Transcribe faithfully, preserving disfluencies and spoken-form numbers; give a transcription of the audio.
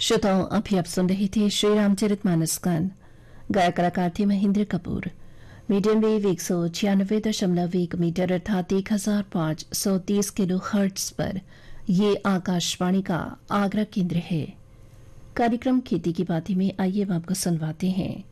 श्रोताओं, अभी आप सुन रही थी श्री रामचरितमानस गान। गायक कलाकार थे महेंद्र कपूर। मीडियम वेव एक सौ छियानवे दशमलव एक मीटर अर्थात एक हजार पांच सौ तीस किलो हर्ट्ज पर ये आकाशवाणी का आगरा केंद्र है। कार्यक्रम खेती की बातें में आइए अब आपको सुनवाते हैं